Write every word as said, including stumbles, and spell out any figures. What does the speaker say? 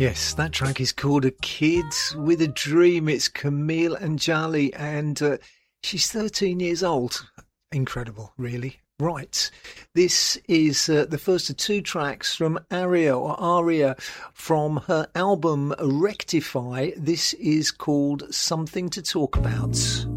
Yes, that track is called A Kid with a Dream. It's Camille Anjali, and uh, she's thirteen years old. Incredible, really. Right, this is uh, the first of two tracks from Aria, or Aria, from her album Rectify. This is called Something to Talk About.